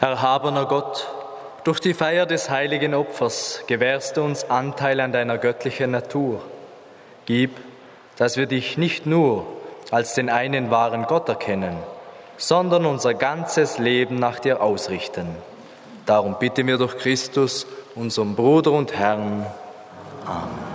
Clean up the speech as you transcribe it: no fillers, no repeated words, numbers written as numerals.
Erhabener Gott, durch die Feier des heiligen Opfers gewährst du uns Anteil an deiner göttlichen Natur. Gib, dass wir dich nicht nur als den einen wahren Gott erkennen, sondern unser ganzes Leben nach dir ausrichten. Darum bitten wir durch Christus, unseren Bruder und Herrn. Amen.